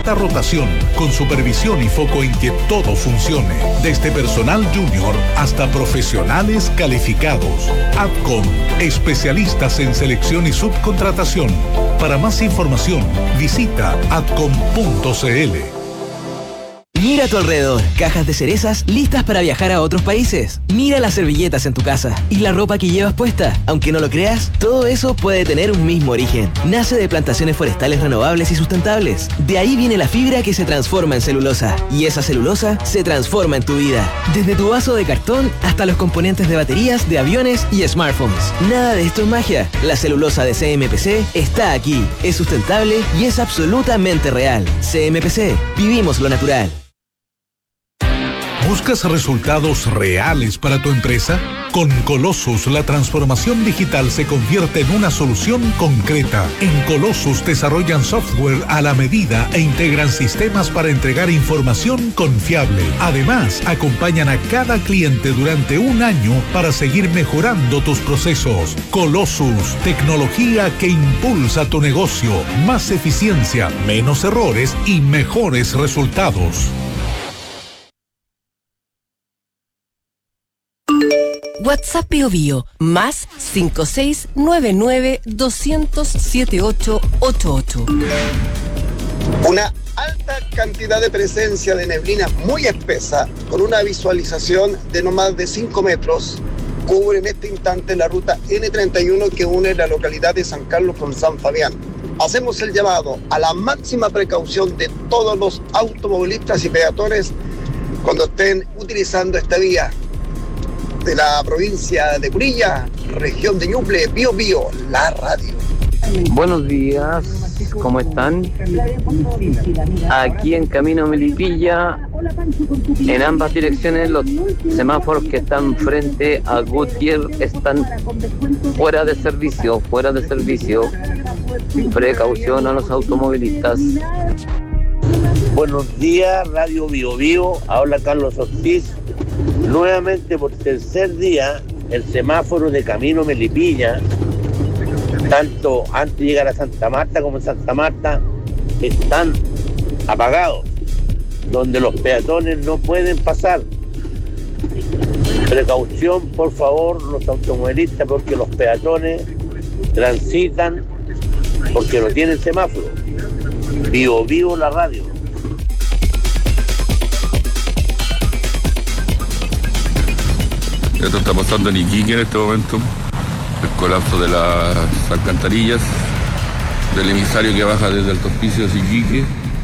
alta rotación, con supervisión y foco en que todo funcione, desde personal junior hasta profesionales calificados. Adcom, especialistas en selección y subcontratación. Para más información, visita adcom.cl. Mira a tu alrededor, cajas de cerezas listas para viajar a otros países. Mira las servilletas en tu casa y la ropa que llevas puesta. Aunque no lo creas, todo eso puede tener un mismo origen. Nace de plantaciones forestales renovables y sustentables. De ahí viene la fibra que se transforma en celulosa. Y esa celulosa se transforma en tu vida. Desde tu vaso de cartón hasta los componentes de baterías, de aviones y smartphones. Nada de esto es magia. La celulosa de CMPC está aquí. Es sustentable y es absolutamente real. CMPC, vivimos lo natural. ¿Buscas resultados reales para tu empresa? Con Colossus, la transformación digital se convierte en una solución concreta. En Colossus desarrollan software a la medida e integran sistemas para entregar información confiable. Además, acompañan a cada cliente durante un año para seguir mejorando tus procesos. Colossus, tecnología que impulsa tu negocio. Más eficiencia, menos errores y mejores resultados. WhatsApp Bio Bio, más 5699-200-7888. Una alta cantidad de presencia de neblina muy espesa, con una visualización de no más de 5 metros, cubre en este instante la ruta N31 que une la localidad de San Carlos con San Fabián. Hacemos el llamado a la máxima precaución de todos los automovilistas y peatones cuando estén utilizando esta vía de la provincia de Punilla, región de Ñuble. Bio Bio, la radio. Buenos días, ¿cómo están? Aquí en Camino Melipilla, en ambas direcciones, los semáforos que están frente a Gutiérrez están fuera de servicio. Precaución a los automovilistas. Buenos días, Radio Bio Bio, habla Carlos Ortiz. Nuevamente por tercer día, el semáforo de Camino Melipilla, tanto antes de llegar a Santa Marta como en Santa Marta, están apagados, donde los peatones no pueden pasar. Precaución, por favor, los automovilistas, porque los peatones transitan porque no tienen semáforo. Bio Bio, la radio. Esto está pasando en Iquique en este momento, el colapso de las alcantarillas, del emisario que baja desde Alto Hospicio hacia Iquique,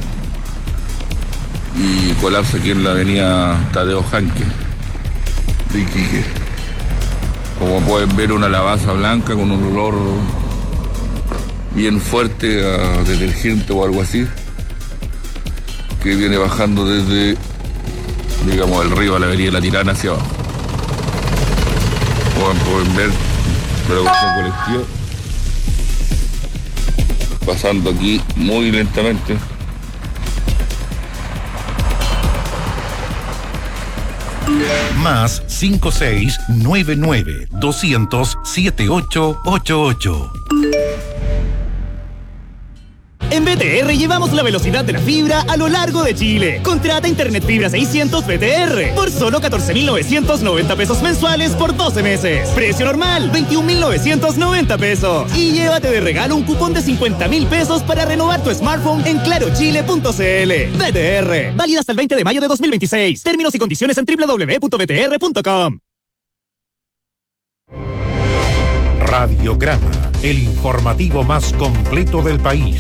y colapso aquí en la avenida Tadeo Janque de Iquique. Como pueden ver, una lavaza blanca con un olor bien fuerte a detergente o algo así, que viene bajando desde, digamos, el río a la avenida La Tirana hacia abajo. Pueden ver la evacuación colectiva pasando aquí muy lentamente. Más 5699-200-7888. En BTR llevamos la velocidad de la fibra a lo largo de Chile. Contrata Internet Fibra 600 BTR por solo 14.990 pesos mensuales por 12 meses. Precio normal, 21.990 pesos. Y llévate de regalo un cupón de 50.000 pesos para renovar tu smartphone en clarochile.cl. BTR, válida hasta el 20 de mayo de 2026. Términos y condiciones en www.btr.com. Radiograma, el informativo más completo del país.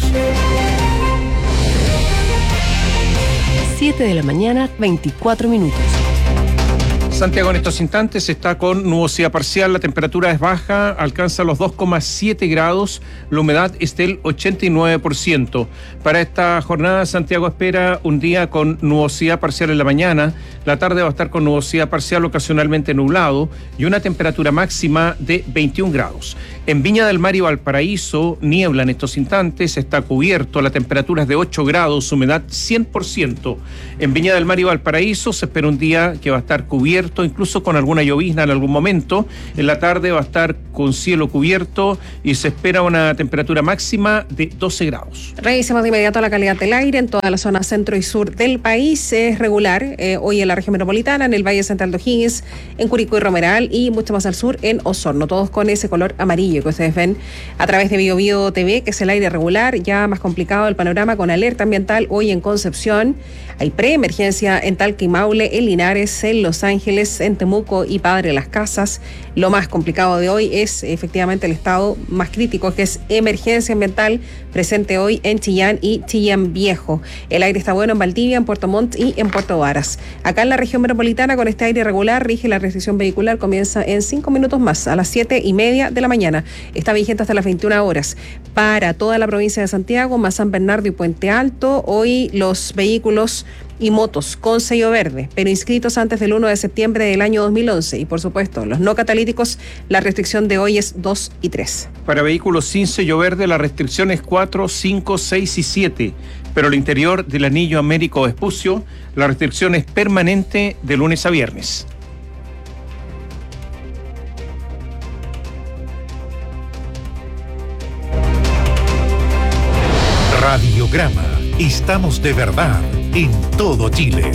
7 de la mañana, 24 minutos. Santiago en estos instantes está con nubosidad parcial, la temperatura es baja, alcanza los 2,7 grados, la humedad es del 89%. Para esta jornada, Santiago espera un día con nubosidad parcial en la mañana, la tarde va a estar con nubosidad parcial ocasionalmente nublado y una temperatura máxima de 21 grados. En Viña del Mar y Valparaíso, niebla en estos instantes, está cubierto, la temperatura es de 8 grados, humedad 100%. En Viña del Mar y Valparaíso se espera un día que va a estar cubierto cubierto, incluso con alguna llovizna en algún momento. En la tarde va a estar con cielo cubierto y se espera una temperatura máxima de 12 grados. Revisemos de inmediato la calidad del aire en toda la zona centro y sur del país. Es regular hoy en la región metropolitana, en el Valle Central de O'Higgins, en Curicó y Romeral y mucho más al sur en Osorno, todos con ese color amarillo que ustedes ven a través de Bio Bio TV, que es el aire regular. Ya más complicado el panorama con alerta ambiental hoy en Concepción. Hay preemergencia en Talca y Maule, en Linares, en Los Ángeles, en Temuco y Padre Las Casas. Lo más complicado de hoy es efectivamente el estado más crítico, que es emergencia ambiental, presente hoy en Chillán y Chillán Viejo. El aire está bueno en Valdivia, en Puerto Montt y en Puerto Varas. Acá en la región metropolitana, con este aire regular, rige la restricción vehicular, comienza en 5 minutos más, a las 7:30 de la mañana. Está vigente hasta las 21 horas. Para toda la provincia de Santiago, más San Bernardo y Puente Alto, hoy los vehículos y motos con sello verde, pero inscritos antes del 1 de septiembre del año 2011. Y por supuesto, los no catalíticos, la restricción de hoy es 2 y 3. Para vehículos sin sello verde, la restricción es 4, 5, 6 y 7. Pero al interior del anillo Américo Vespucio, la restricción es permanente de lunes a viernes. Radiograma. Estamos de verdad en todo Chile.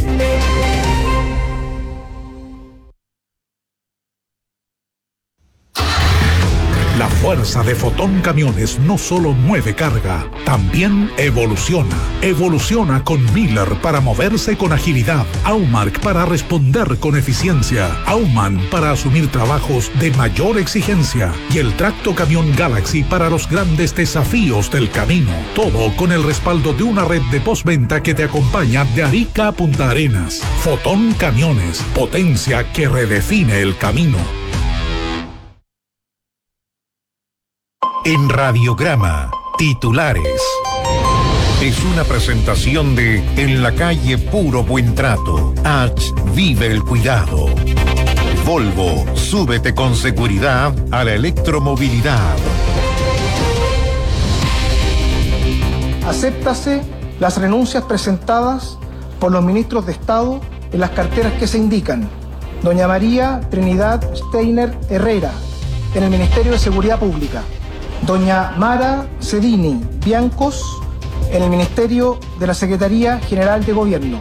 La fuerza de Fotón Camiones no solo mueve carga, también evoluciona. Evoluciona con Miller para moverse con agilidad, Aumark para responder con eficiencia, Aumann para asumir trabajos de mayor exigencia y el Tracto Camión Galaxy para los grandes desafíos del camino. Todo con el respaldo de una red de postventa que te acompaña de Arica a Punta Arenas. Fotón Camiones, potencia que redefine el camino. En Radiograma, titulares. Es una presentación de En la calle Puro Buen Trato. H. Vive el cuidado. Volvo, súbete con seguridad a la electromovilidad. Acéptase las renuncias presentadas por los ministros de Estado en las carteras que se indican. Doña María Trinidad Steiner Herrera, en el Ministerio de Seguridad Pública. Doña Mara Cedini Biancos, en el Ministerio de la Secretaría General de Gobierno.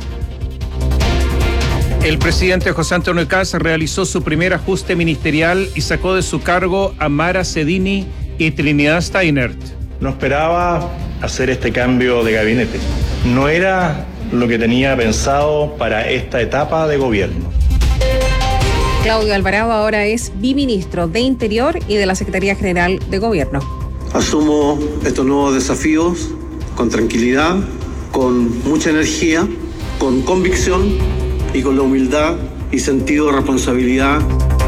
El presidente José Antonio Kast realizó su primer ajuste ministerial y sacó de su cargo a Mara Cedini y Trinidad Steiner. No esperaba hacer este cambio de gabinete. No era lo que tenía pensado para esta etapa de gobierno. Claudio Alvarado ahora es biministro de Interior y de la Secretaría General de Gobierno. Asumo estos nuevos desafíos con tranquilidad, con mucha energía, con convicción y con la humildad y sentido de responsabilidad.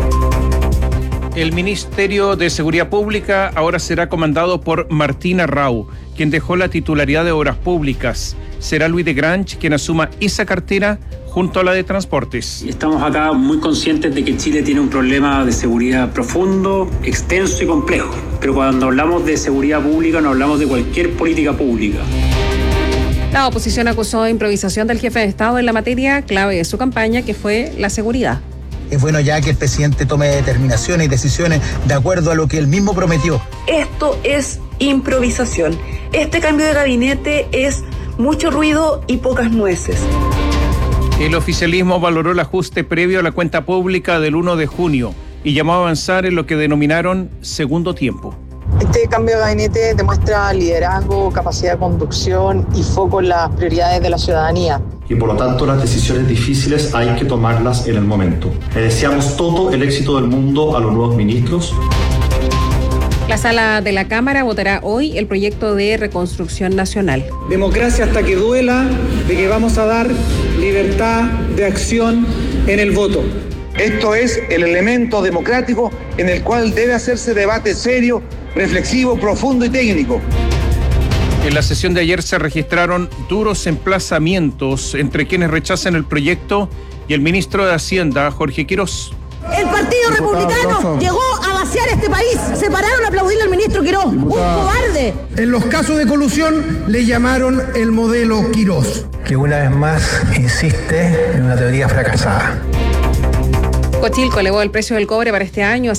El Ministerio de Seguridad Pública ahora será comandado por Martina Rau, quien dejó la titularidad de Obras Públicas. Será Luis de Grange quien asuma esa cartera junto a la de Transportes. Estamos acá muy conscientes de que Chile tiene un problema de seguridad profundo, extenso y complejo. Pero cuando hablamos de seguridad pública no hablamos de cualquier política pública. La oposición acusó improvisación del jefe de Estado en la materia clave de su campaña, que fue la seguridad. Es bueno ya que el presidente tome determinaciones y decisiones de acuerdo a lo que él mismo prometió. Esto es improvisación. Este cambio de gabinete es mucho ruido y pocas nueces. El oficialismo valoró el ajuste previo a la cuenta pública del 1 de junio y llamó a avanzar en lo que denominaron segundo tiempo. Este cambio de gabinete demuestra liderazgo, capacidad de conducción y foco en las prioridades de la ciudadanía. Y por lo tanto las decisiones difíciles hay que tomarlas en el momento. Le deseamos todo el éxito del mundo a los nuevos ministros. La sala de la Cámara votará hoy el proyecto de reconstrucción nacional. Democracia hasta que duela, de que vamos a dar libertad de acción en el voto. Esto es el elemento democrático en el cual debe hacerse debate serio, reflexivo, profundo y técnico. En la sesión de ayer se registraron duros emplazamientos entre quienes rechazan el proyecto y el ministro de Hacienda, Jorge Quirós. El Partido Republicano llegó a vaciar este país. Se pararon a aplaudirle al ministro Quirós. ¡Un cobarde! En los casos de colusión le llamaron el modelo Quirós. Que una vez más insiste en una teoría fracasada. Cochilco elevó el precio del cobre para este año a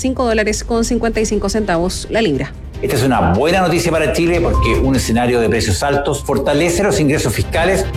$5.55 la libra. Esta es una buena noticia para Chile porque un escenario de precios altos fortalece los ingresos fiscales